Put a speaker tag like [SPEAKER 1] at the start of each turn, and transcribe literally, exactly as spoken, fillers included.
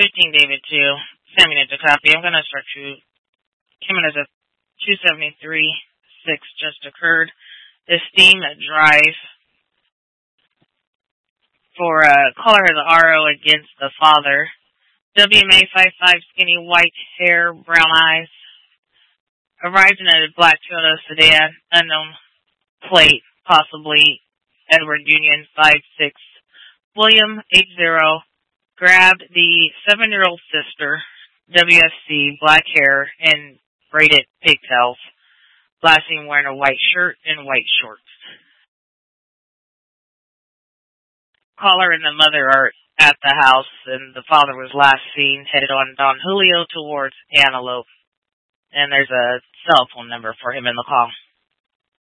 [SPEAKER 1] fifteen David two. Send me the copy. I'm going to start you. Coming as a two seventy-three six just occurred. Esteem Drive for uh, caller has R O against the father. W M A five five, skinny, white hair, brown eyes. Arrived in a black Toyota sedan, unknown plate, possibly Edward Union five six. William eight zero grabbed the seven-year-old sister, W F C, black hair and braided pigtails. Last seen wearing a white shirt and white shorts. Caller and the mother are at the house, and the father was last seen headed on Don Julio towards Antelope. And there's a cell phone number for him in the call.